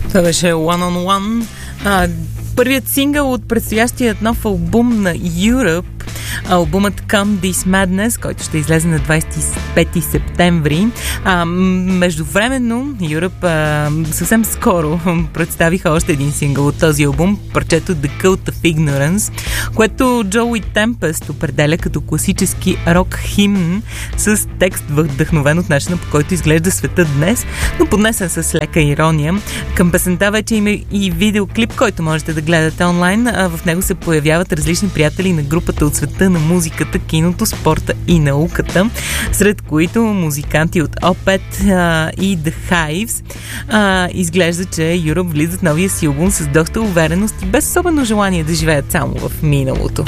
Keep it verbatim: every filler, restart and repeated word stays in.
Това беше One on One. А, първият сингъл от предстоящият нов албум на Europe, албумът Come This Madness, който ще излезе на двадесет и пети септември. А, междувременно Europe а, съвсем скоро представиха още един сингъл от този албум, парчето The Cult of Ignorance, което Джоуи Темпест определя като класически рок химн с текст вдъхновен от начина, по който изглежда света днес, но поднесен с лека ирония. Към песента вече има и видеоклип, който можете да гледате онлайн. А в него се появяват различни приятели на групата от света на музиката, киното, спорта и науката, сред които музиканти от Opeth а, и The Hives. А, изглежда, че Europe влизат новия си албум с доста увереност и без особено желание да живеят само в миналото.